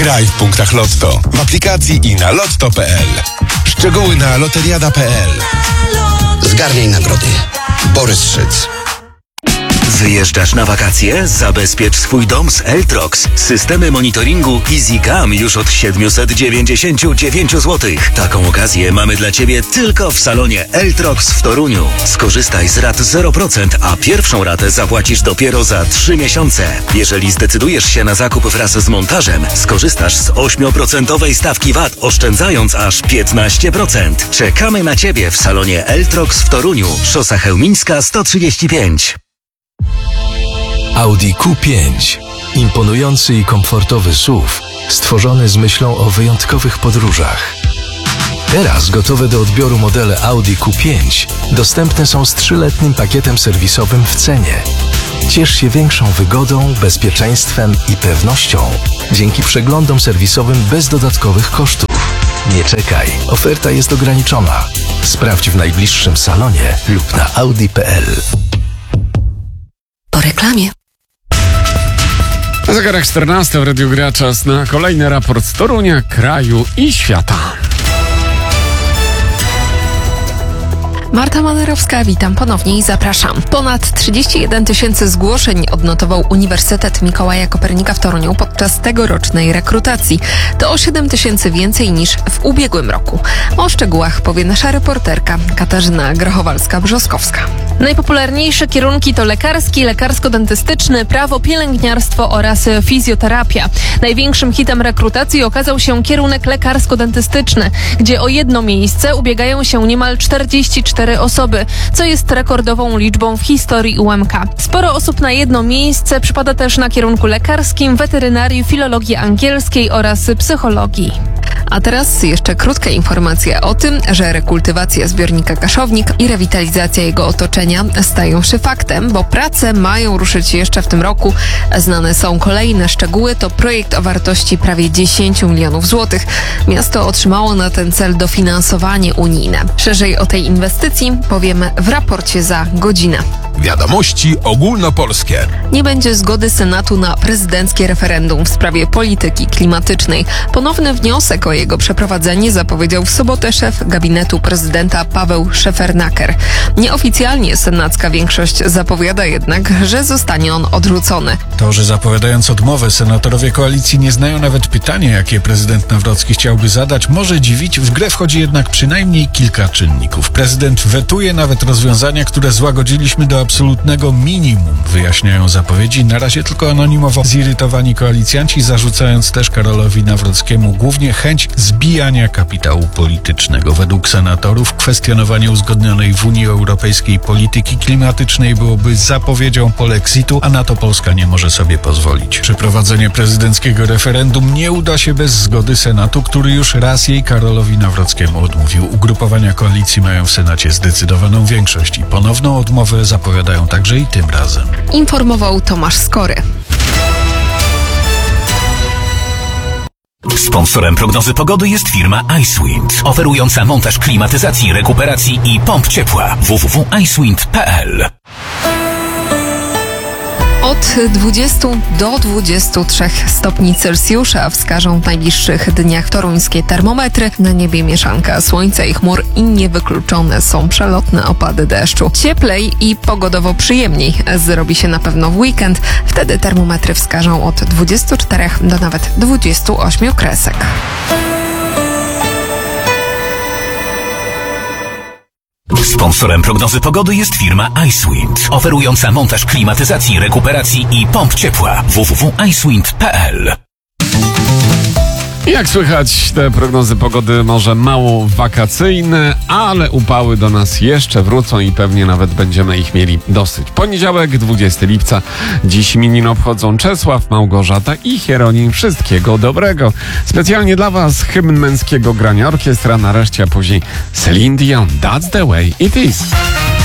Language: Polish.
Graj w punktach Lotto, w aplikacji i na lotto.pl. Szczegóły na loteriada.pl. Zgarniaj nagrody. Borys Szyc. Wyjeżdżasz na wakacje? Zabezpiecz swój dom z Eltrox. Systemy monitoringu EasyCam już od 799 zł. Taką okazję mamy dla Ciebie tylko w salonie Eltrox w Toruniu. Skorzystaj z rat 0%, a pierwszą ratę zapłacisz dopiero za 3 miesiące. Jeżeli zdecydujesz się na zakup wraz z montażem, skorzystasz z 8% stawki VAT, oszczędzając aż 15%. Czekamy na Ciebie w salonie Eltrox w Toruniu. Szosa Chełmińska 135. Audi Q5. Imponujący i komfortowy SUV, stworzony z myślą o wyjątkowych podróżach. Teraz gotowe do odbioru modele Audi Q5 dostępne są z 3-letnim pakietem serwisowym w cenie. Ciesz się większą wygodą, bezpieczeństwem i pewnością dzięki przeglądom serwisowym bez dodatkowych kosztów. Nie czekaj, oferta jest ograniczona. Sprawdź w najbliższym salonie lub na audi.pl. Po reklamie. Na zegarach 14 w Radiu Gra czas na kolejny raport z Torunia, kraju i świata. Marta Manerowska, witam ponownie i zapraszam. Ponad 31 tysięcy zgłoszeń odnotował Uniwersytet Mikołaja Kopernika w Toruniu podczas tegorocznej rekrutacji. To o 7 tysięcy więcej niż w ubiegłym roku. O szczegółach powie nasza reporterka Katarzyna Grochowalska-Brzoskowska. Najpopularniejsze kierunki to lekarski, lekarsko-dentystyczny, prawo, pielęgniarstwo oraz fizjoterapia. Największym hitem rekrutacji okazał się kierunek lekarsko-dentystyczny, gdzie o jedno miejsce ubiegają się niemal 44 osoby, co jest rekordową liczbą w historii UMK. Sporo osób na jedno miejsce przypada też na kierunku lekarskim, weterynarii, filologii angielskiej oraz psychologii. A teraz jeszcze krótka informacja o tym, że rekultywacja zbiornika Kaszownik i rewitalizacja jego otoczenia stają się faktem, bo prace mają ruszyć jeszcze w tym roku. Znane są kolejne szczegóły. To projekt o wartości prawie 10 milionów złotych. Miasto otrzymało na ten cel dofinansowanie unijne. Szerzej o tej inwestycji powiemy w raporcie za godzinę. Wiadomości ogólnopolskie. Nie będzie zgody Senatu na prezydenckie referendum w sprawie polityki klimatycznej. Ponowny wniosek o jego przeprowadzenie zapowiedział w sobotę szef gabinetu prezydenta Paweł Szefernaker. Nieoficjalnie senacka większość zapowiada jednak, że zostanie on odrzucony. To, że zapowiadając odmowę, senatorowie koalicji nie znają nawet pytania, jakie prezydent Nawrocki chciałby zadać, może dziwić. W grę wchodzi jednak przynajmniej kilka czynników. Prezydent wetuje nawet rozwiązania, które złagodziliśmy do absolutnego minimum, wyjaśniają zapowiedzi. Na razie tylko anonimowo zirytowani koalicjanci, zarzucając też Karolowi Nawrockiemu głównie chęć zbijania kapitału politycznego. Według senatorów kwestionowanie uzgodnionej w Unii Europejskiej polityki klimatycznej byłoby zapowiedzią polexitu, a na to Polska nie może sobie pozwolić. Przeprowadzenie prezydenckiego referendum nie uda się bez zgody Senatu, który już raz jej Karolowi Nawrockiemu odmówił. Ugrupowania koalicji mają w Senacie zdecydowaną większość i ponowną odmowę zapowiadają także i tym razem. Informował Tomasz Skory. Sponsorem prognozy pogody jest firma Icewind, oferująca montaż klimatyzacji, rekuperacji i pomp ciepła. www.icewind.pl. Od 20 do 23 stopni Celsjusza wskażą w najbliższych dniach toruńskie termometry. Na niebie mieszanka słońca i chmur i niewykluczone są przelotne opady deszczu. Cieplej i pogodowo przyjemniej zrobi się na pewno w weekend. Wtedy termometry wskażą od 24 do nawet 28 kresek. Sponsorem prognozy pogody jest firma Icewind, oferująca montaż klimatyzacji, rekuperacji i pomp ciepła. www.icewind.pl. Jak słychać, te prognozy pogody może mało wakacyjne, ale upały do nas jeszcze wrócą i pewnie nawet będziemy ich mieli dosyć. Poniedziałek, 20 lipca. Dziś imienin obchodzą Czesław, Małgorzata i Hieronim. Wszystkiego dobrego. Specjalnie dla Was hymn męskiego grania orkiestra, nareszcie, a później Celine Dion. That's the way it is.